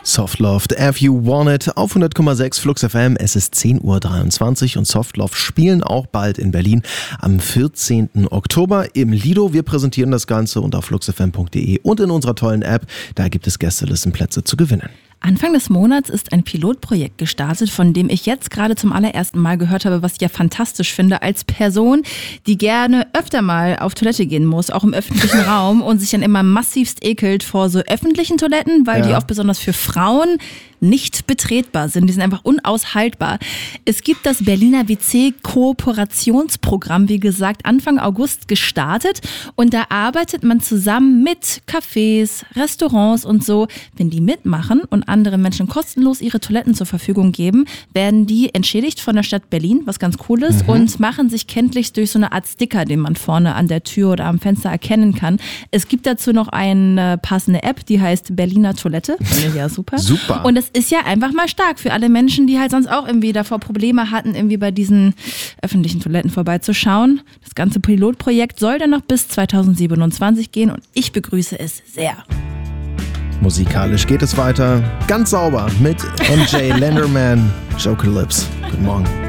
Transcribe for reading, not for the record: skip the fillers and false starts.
Soft Love, If You Want It auf 100,6 Flux FM. Es ist 10.23 Uhr und Soft Love spielen auch bald in Berlin am 14. Oktober im Lido. Wir präsentieren das Ganze und auf fluxfm.de und in unserer tollen App. Da gibt es Gästelistenplätze zu gewinnen. Anfang des Monats ist ein Pilotprojekt gestartet, von dem ich jetzt gerade zum allerersten Mal gehört habe, was ich ja fantastisch finde, als Person, die gerne öfter mal auf Toilette gehen muss, auch im öffentlichen Raum und sich dann immer massivst ekelt vor so öffentlichen Toiletten, weil die oft besonders für Frauen nicht betretbar sind. Die sind einfach unaushaltbar. Es gibt das Berliner WC-Kooperationsprogramm, wie gesagt, Anfang August gestartet und da arbeitet man zusammen mit Cafés, Restaurants und so. Wenn die mitmachen und andere Menschen kostenlos ihre Toiletten zur Verfügung geben, werden die entschädigt von der Stadt Berlin, was ganz cool ist, und machen sich kenntlich durch so eine Art Sticker, den man vorne an der Tür oder am Fenster erkennen kann. Es gibt dazu noch eine passende App, die heißt Berliner Toilette. Ja, super. Super. Und das ist ja einfach mal stark für alle Menschen, die halt sonst auch irgendwie davor Probleme hatten, irgendwie bei diesen öffentlichen Toiletten vorbeizuschauen. Das ganze Pilotprojekt soll dann noch bis 2027 gehen und ich begrüße es sehr. Musikalisch geht es weiter. Ganz sauber mit MJ Lenderman, Joker Lips. Guten Morgen.